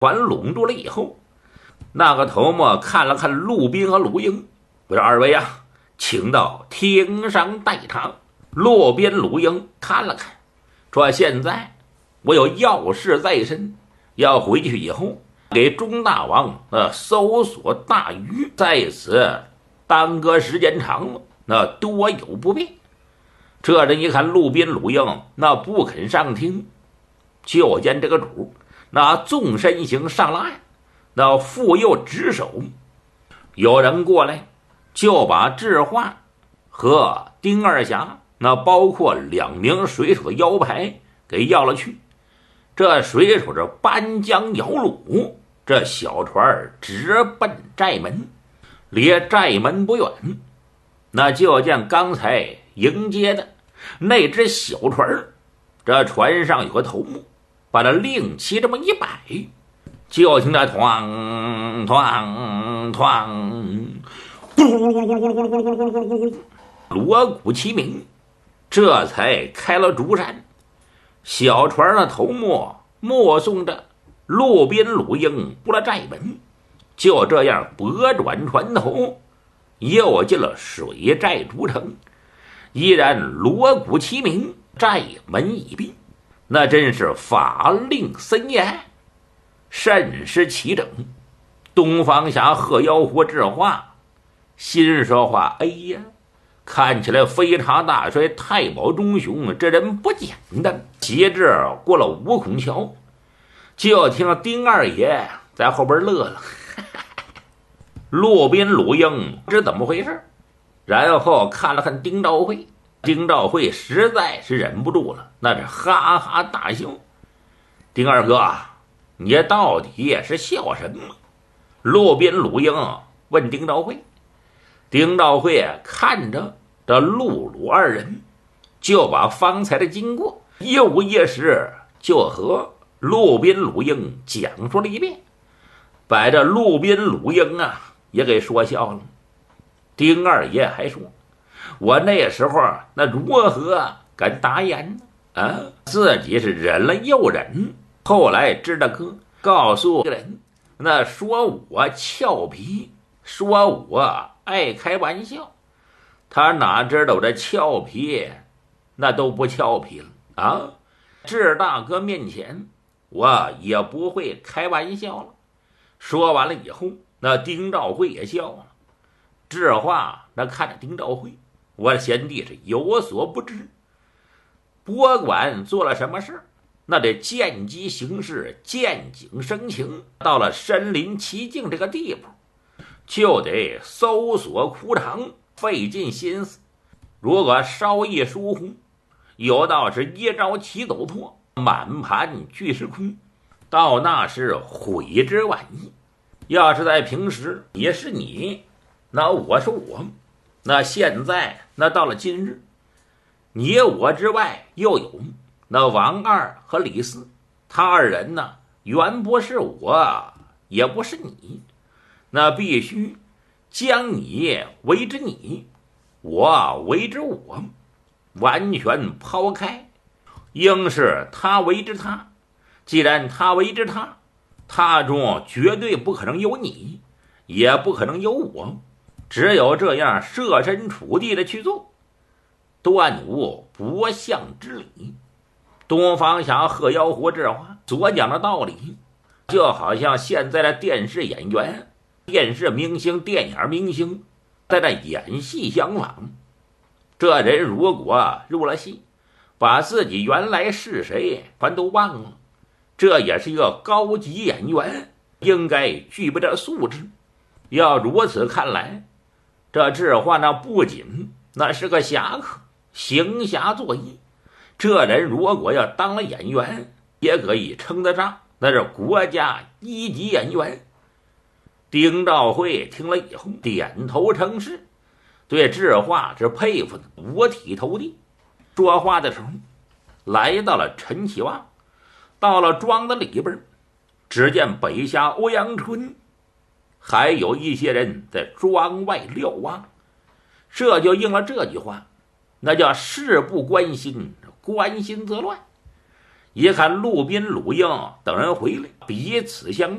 团拢住了以后，那个头目看了看陆斌和陆英，我说：“二位啊，请到厅上待场。”陆斌、陆英看了看，说：“现在我有要事在身，要回去以后给钟大王搜索大鱼，在此耽搁时间长了，那多有不便。”这人一看陆斌、陆英那不肯上厅，就见这个主那纵身形上了岸，那复又执手，有人过来就把智化和丁二侠那包括2名水手的腰牌给要了去。这水手是搬江摇橹，这小船直奔寨门。离寨门不远，那就见刚才迎接的那只小船，这船上有个头目，把这令旗这么一摆，就听着哐哐哐，锣鼓齐鸣，这才开了竹山。小船的头目目送着陆斌、陆英出了寨门，就这样拨转船头，又进了水寨主城。依然锣鼓齐鸣，寨门已闭，那真是法令森严，甚是齐整。东方侠贺妖狐智化心说话：“哎呀，看起来飞茶大帅太保忠雄这人不简单。”骑至过了五孔桥，就听丁二爷在后边乐了。陆斌、陆英不知怎么回事，然后看了看丁兆会，丁兆会实在是忍不住了，那是哈哈大笑。丁二哥，你到底是笑什么？陆斌、陆英问丁兆会。丁兆会看着这陆鲁二人，就把方才的经过一五一十就和陆斌、陆英讲述了一遍，把这陆斌、陆英也给说笑了。丁二爷还说：“我那时候那如何敢答言呢？自己是忍了又忍，后来知道哥告诉人，那说我俏皮，说我爱开玩笑，他哪知道我这俏皮那都不俏皮了智大哥面前我也不会开玩笑了。”说完了以后，那丁兆会也笑了。智化那看着丁兆会，我的贤弟是有所不知，不管做了什么事，那得见机行事，见景生情。到了身临其境这个地步，就得搜索枯肠，费尽心思。如果稍一疏忽，有道是一朝棋走错，满盘俱是空，到那时悔之晚矣。要是在平时也是你，那我是我，那现在那到了今日，你我之外又有那王二和李四，他二人呢，原不是我，也不是你，那必须将你为之你，我为之我，完全抛开，应是他为之他。既然他为之他，他中绝对不可能有你，也不可能有我，只有这样设身处地的去做，断无不祥之理。东方侠贺妖狐智化所讲的道理，就好像现在的电视演员、电视明星、电影明星在那演戏相仿。这人如果入了戏，把自己原来是谁全都忘了，这也是一个高级演员应该具备的素质。要如此看来，这智化那不仅那是个侠客，行侠作义，这人如果要当了演员，也可以称得上那是国家一级演员。丁兆会听了以后点头称是，对智化是佩服的五体投地。说话的时候来到了陈启旺，到了庄的里边，只见北下欧阳春还有一些人在庄外瞭望。这就应了这句话，那叫事不关心，关心则乱。 一看陆斌、陆英等人回来，彼此相